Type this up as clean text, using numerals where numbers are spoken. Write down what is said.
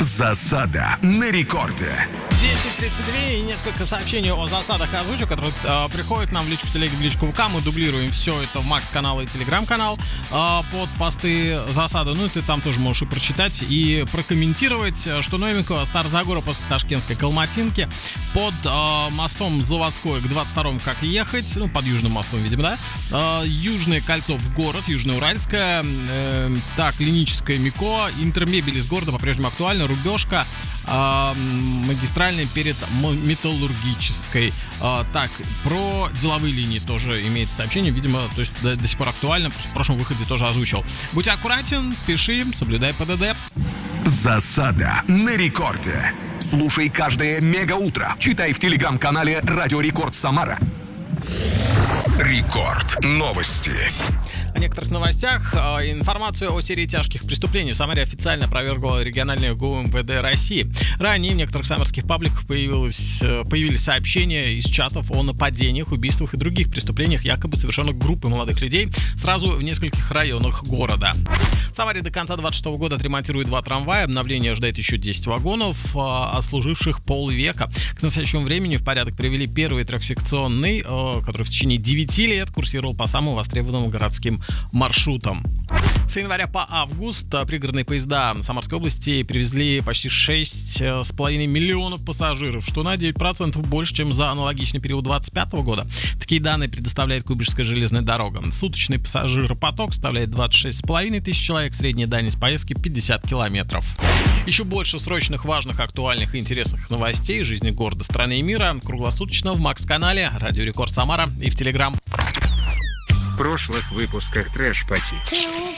Засада на рекорде. 10:32 и несколько сообщений о засадах озвучу, которые приходят нам в личку телеги, в личку ВК. Мы дублируем все это в Макс-канал и Телеграм-канал под посты засады. Ну и ты там тоже можешь и прочитать, и прокомментировать, что новенького. Старозагора после Ташкентской Калматинки под мостом Заводской к 22-му как ехать. Ну, под Южным мостом, видимо, да. Южное кольцо в город, Южноуральское. Так, Леническое МИКО. Интермебель из города по-прежнему актуально. Рубежка. Магистральной перед Металлургической. Так, про деловые линии тоже имеется сообщение, видимо, то есть до сих пор актуально. В прошлом выходе тоже озвучил. Будь аккуратен, пиши, соблюдай ПДД. Засада на рекорде. Слушай каждое мегаутро. Читай в телеграм-канале Радио Рекорд Самара. Рекорд. Новости. О некоторых новостях. Информацию о серии тяжких преступлений в Самаре официально опровергла региональная ГУМВД России. Ранее в некоторых самарских пабликах появились сообщения из чатов о нападениях, убийствах и других преступлениях, якобы совершенных группой молодых людей сразу в нескольких районах города. В Самаре до конца 2026 года отремонтируют 2 трамвая. Обновление ожидает еще 10 вагонов, отслуживших полвека. К настоящему времени в порядок привели первый трехсекционный, который в течение 9 лет курсировал по самым востребованным городским маршрутам. С января по август пригородные поезда Самарской области привезли почти 6,5 миллионов пассажиров, что на 9% больше, чем за аналогичный период 2025 года. Такие данные предоставляет Куйбышевская железная дорога. Суточный пассажиропоток составляет 26,5 тысяч человек, средняя дальность поездки 50 километров. Еще больше срочных, важных, актуальных и интересных новостей жизни города, страны и мира круглосуточно в Макс-канале, Радио Рекорд Самара и в Телеграм. В прошлых выпусках Трэш Пати.